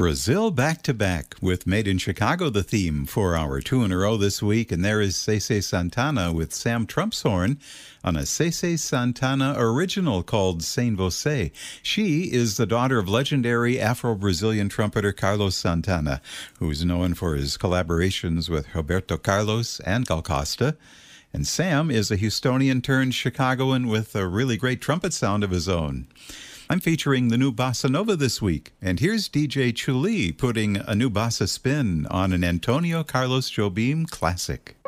Brazil back to back with Made in Chicago the theme for our two in a row this week. And there is Cece Santana with Sam Trumpshorn on a Cece Santana original called Sem Você. She is the daughter of legendary Afro-Brazilian trumpeter Carlos Santana, who's known for his collaborations with Roberto Carlos and Gal Costa. And Sam is a Houstonian turned Chicagoan with a really great trumpet sound of his own. I'm featuring the new Bossa Nova this week, and here's DJ Chuli putting a new bossa spin on an Antonio Carlos Jobim classic.